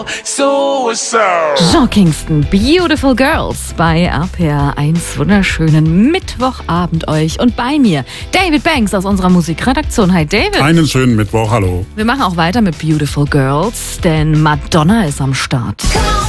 Sean Kingston, Beautiful Girls bei RPR 1. Wunderschönen Mittwochabend euch. Und bei mir David Banks aus unserer Musikredaktion. Hi David. Einen schönen Mittwoch, hallo. Wir machen auch weiter mit Beautiful Girls, denn Madonna ist am Start.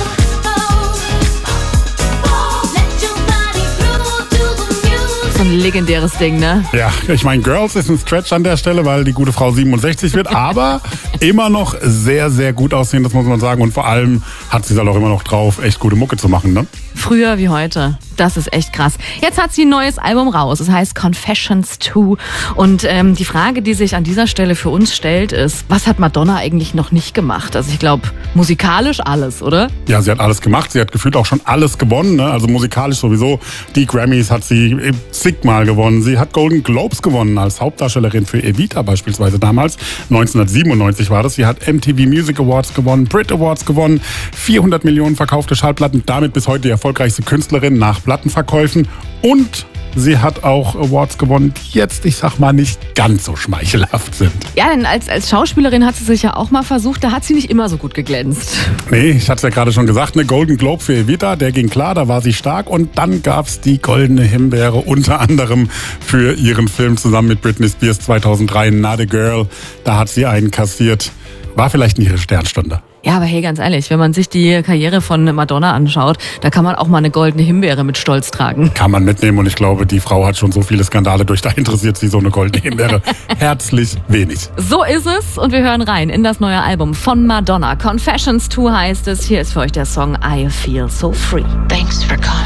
So ein legendäres Ding, ne? Ja, ich meine, Girls ist ein Stretch an der Stelle, weil die gute Frau 67 wird, aber immer noch sehr, sehr gut aussehen, das muss man sagen. Und vor allem hat sie es halt auch immer noch drauf, echt gute Mucke zu machen, ne? Früher wie heute. Das ist echt krass. Jetzt hat sie ein neues Album raus. Es heißt Confessions 2. Und die Frage, die sich an dieser Stelle für uns stellt, ist, was hat Madonna eigentlich noch nicht gemacht? Also ich glaube, musikalisch alles, oder? Ja, sie hat alles gemacht. Sie hat gefühlt auch schon alles gewonnen, ne? Also musikalisch sowieso. Die Grammys hat sie zigmal gewonnen. Sie hat Golden Globes gewonnen als Hauptdarstellerin für Evita beispielsweise damals. 1997 war das. Sie hat MTV Music Awards gewonnen, Brit Awards gewonnen, 400 Millionen verkaufte Schallplatten. Damit bis heute die erfolgreichste Künstlerin nach Plattenverkäufen. Und sie hat auch Awards gewonnen, die jetzt, ich sag mal, nicht ganz so schmeichelhaft sind. Ja, denn als Schauspielerin hat sie sich ja auch mal versucht, da hat sie nicht immer so gut geglänzt. Nee, ich hatte es ja gerade schon gesagt, ne Golden Globe für Evita, der ging klar, da war sie stark. Und dann gab's die Goldene Himbeere, unter anderem für ihren Film zusammen mit Britney Spears 2003, Not a Girl. Da hat sie einen kassiert. War vielleicht nicht ihre Sternstunde. Ja, aber hey, ganz ehrlich, wenn man sich die Karriere von Madonna anschaut, da kann man auch mal eine goldene Himbeere mit Stolz tragen. Kann man mitnehmen und ich glaube, die Frau hat schon so viele Skandale durch, da interessiert sie so eine goldene Himbeere herzlich wenig. So ist es und wir hören rein in das neue Album von Madonna. Confessions 2 heißt es. Hier ist für euch der Song I Feel So Free. Thanks for calling.